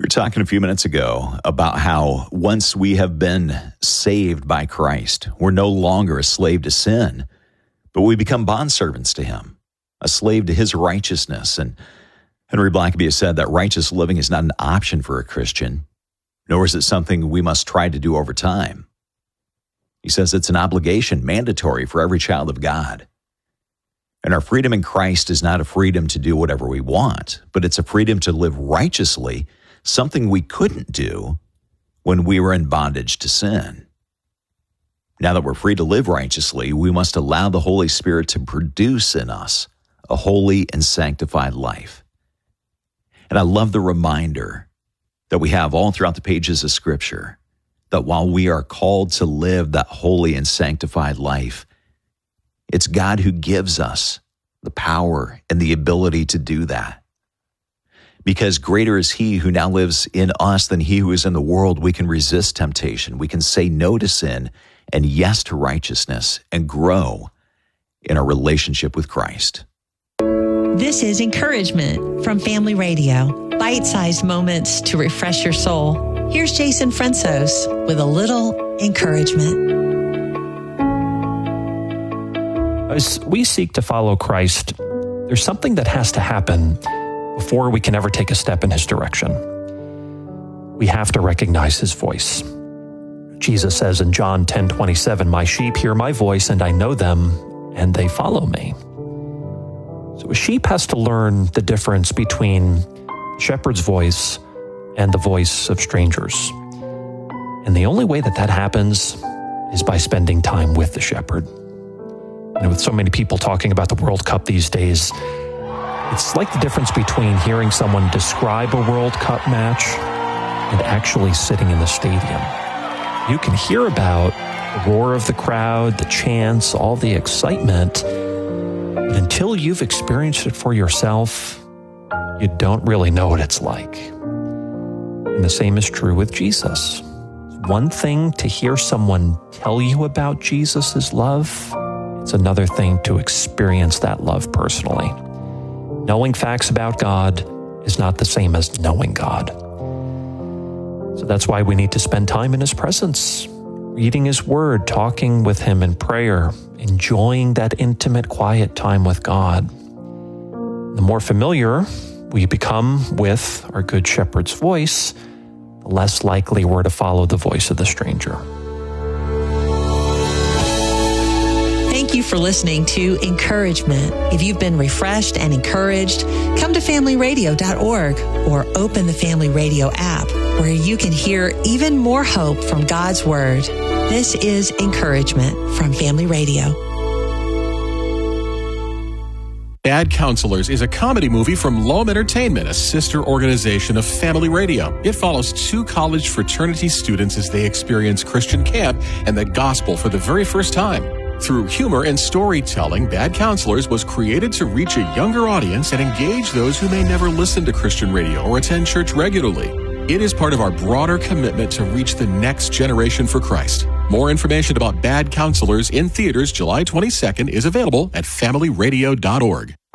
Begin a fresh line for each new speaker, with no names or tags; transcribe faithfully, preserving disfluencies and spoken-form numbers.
were talking a few minutes ago about how once we have been saved by Christ, we're no longer a slave to sin, but we become bondservants to him, a slave to his righteousness. And Henry Blackaby has said that righteous living is not an option for a Christian, nor is it something we must try to do over time. He says it's an obligation, mandatory for every child of God. And our freedom in Christ is not a freedom to do whatever we want, but it's a freedom to live righteously, something we couldn't do when we were in bondage to sin. Now that we're free to live righteously, we must allow the Holy Spirit to produce in us a holy and sanctified life. And I love the reminder that we have all throughout the pages of Scripture that while we are called to live that holy and sanctified life, it's God who gives us the power and the ability to do that. Because greater is he who now lives in us than he who is in the world, we can resist temptation. We can say no to sin and yes to righteousness and grow in our relationship with Christ.
This is Encouragement from Family Radio. Bite-sized moments to refresh your soul. Here's Jason Fransos with a little encouragement.
As we seek to follow Christ, there's something that has to happen before we can ever take a step in his direction. We have to recognize his voice. Jesus says in John ten twenty-seven, "My sheep hear my voice, and I know them, and they follow me." So a sheep has to learn the difference between the shepherd's voice and the voice of strangers. And the only way that that happens is by spending time with the shepherd. And with so many people talking about the World Cup these days, it's like the difference between hearing someone describe a World Cup match and actually sitting in the stadium. You can hear about the roar of the crowd, the chants, all the excitement, but until you've experienced it for yourself, you don't really know what it's like. And the same is true with Jesus. It's one thing to hear someone tell you about Jesus' love. It's another thing to experience that love personally. Knowing facts about God is not the same as knowing God. So that's why we need to spend time in his presence, reading his word, talking with him in prayer, enjoying that intimate, quiet time with God. The more familiar we become with our Good Shepherd's voice, the less likely we're to follow the voice of the stranger.
Thank you for listening to Encouragement. If you've been refreshed and encouraged, come to family radio dot org or open the Family Radio app where you can hear even more hope from God's Word. This is Encouragement from Family Radio.
Bad Counselors is a comedy movie from Loam Entertainment, a sister organization of Family Radio. It follows two college fraternity students as they experience Christian camp and the gospel for the very first time. Through humor and storytelling, Bad Counselors was created to reach a younger audience and engage those who may never listen to Christian radio or attend church regularly. It is part of our broader commitment to reach the next generation for Christ. More information about Bad Counselors in theaters July twenty-second is available at family radio dot org.